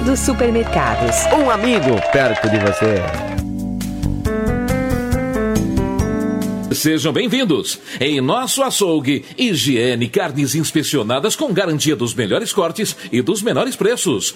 Conrado Supermercados. Um amigo perto de você. Sejam bem-vindos. Em nosso açougue, higiene, carnes inspecionadas com garantia dos melhores cortes e dos menores preços.